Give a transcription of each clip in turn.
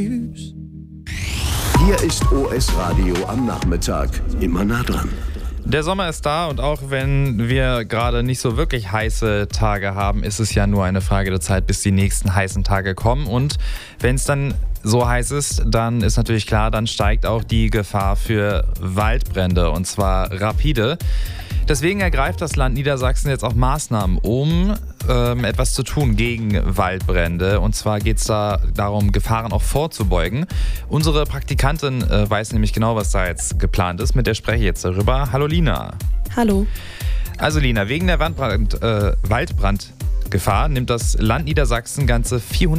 Hier ist OS Radio am Nachmittag. Immer nah dran. Der Sommer ist da und auch wenn wir gerade nicht so wirklich heiße Tage haben, ist es ja nur eine Frage der Zeit, bis die nächsten heißen Tage kommen. Und wenn es dann so heiß ist, dann ist natürlich klar, dann steigt auch die Gefahr für Waldbrände und zwar rapide. Deswegen ergreift das Land Niedersachsen jetzt auch Maßnahmen, um etwas zu tun gegen Waldbrände. Und zwar geht es da darum, Gefahren auch vorzubeugen. Unsere Praktikantin weiß nämlich genau, was da jetzt geplant ist. Mit der spreche ich jetzt darüber. Hallo Lina. Hallo. Also Lina, wegen der Waldbrandgefahr nimmt das Land Niedersachsen ganze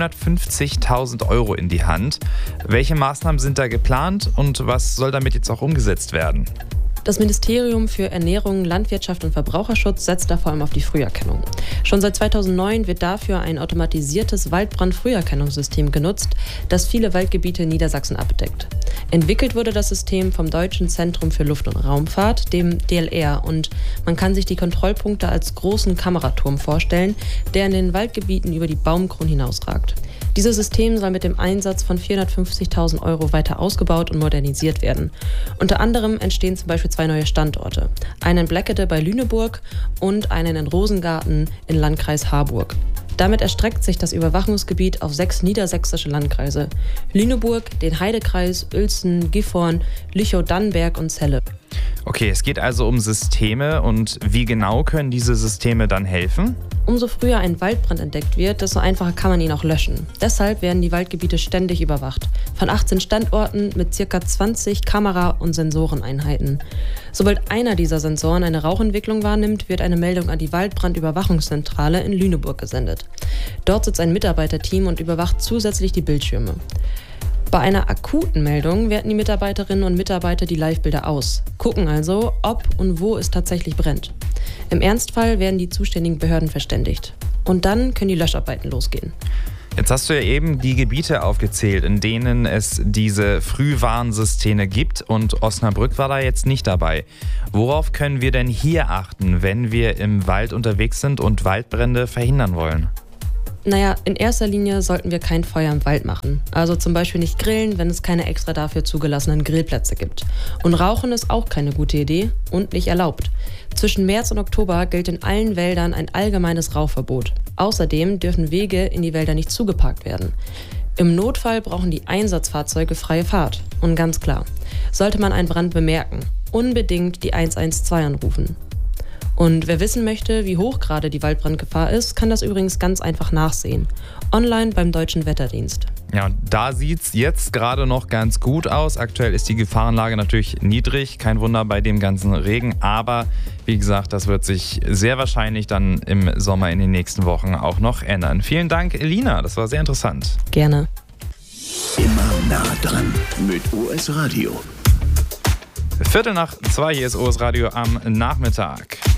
450.000 Euro in die Hand. Welche Maßnahmen sind da geplant und was soll damit jetzt auch umgesetzt werden? Das Ministerium für Ernährung, Landwirtschaft und Verbraucherschutz setzt da vor allem auf die Früherkennung. Schon seit 2009 wird dafür ein automatisiertes Waldbrandfrüherkennungssystem genutzt, das viele Waldgebiete in Niedersachsen abdeckt. Entwickelt wurde das System vom Deutschen Zentrum für Luft- und Raumfahrt, dem DLR, und man kann sich die Kontrollpunkte als großen Kameraturm vorstellen, der in den Waldgebieten über die Baumkronen hinausragt. Dieses System soll mit dem Einsatz von 450.000 Euro weiter ausgebaut und modernisiert werden. Unter anderem entstehen zum Beispiel 2 neue Standorte. Einen in Bleckede bei Lüneburg und einen in Rosengarten im Landkreis Harburg. Damit erstreckt sich das Überwachungsgebiet auf 6 niedersächsische Landkreise: Lüneburg, den Heidekreis, Uelzen, Gifhorn, Lüchow-Dannenberg und Celle. Okay, es geht also um Systeme und wie genau können diese Systeme dann helfen? Umso früher ein Waldbrand entdeckt wird, desto einfacher kann man ihn auch löschen. Deshalb werden die Waldgebiete ständig überwacht. Von 18 Standorten mit ca. 20 Kamera- und Sensoreneinheiten. Sobald einer dieser Sensoren eine Rauchentwicklung wahrnimmt, wird eine Meldung an die Waldbrandüberwachungszentrale in Lüneburg gesendet. Dort sitzt ein Mitarbeiterteam und überwacht zusätzlich die Bildschirme. Bei einer akuten Meldung werten die Mitarbeiterinnen und Mitarbeiter die Livebilder aus, gucken also, ob und wo es tatsächlich brennt. Im Ernstfall werden die zuständigen Behörden verständigt. Und dann können die Löscharbeiten losgehen. Jetzt hast du ja eben die Gebiete aufgezählt, in denen es diese Frühwarnsysteme gibt und Osnabrück war da jetzt nicht dabei. Worauf können wir denn hier achten, wenn wir im Wald unterwegs sind und Waldbrände verhindern wollen? Naja, in erster Linie sollten wir kein Feuer im Wald machen. Also zum Beispiel nicht grillen, wenn es keine extra dafür zugelassenen Grillplätze gibt. Und Rauchen ist auch keine gute Idee und nicht erlaubt. Zwischen März und Oktober gilt in allen Wäldern ein allgemeines Rauchverbot. Außerdem dürfen Wege in die Wälder nicht zugeparkt werden. Im Notfall brauchen die Einsatzfahrzeuge freie Fahrt. Und ganz klar, sollte man einen Brand bemerken, unbedingt die 112 anrufen. Und wer wissen möchte, wie hoch gerade die Waldbrandgefahr ist, kann das übrigens ganz einfach nachsehen. Online beim Deutschen Wetterdienst. Ja, und da sieht es jetzt gerade noch ganz gut aus. Aktuell ist die Gefahrenlage natürlich niedrig. Kein Wunder bei dem ganzen Regen. Aber wie gesagt, das wird sich sehr wahrscheinlich dann im Sommer in den nächsten Wochen auch noch ändern. Vielen Dank, Elina. Das war sehr interessant. Gerne. Immer nah dran mit OS Radio. 2:15 hier ist OS Radio am Nachmittag.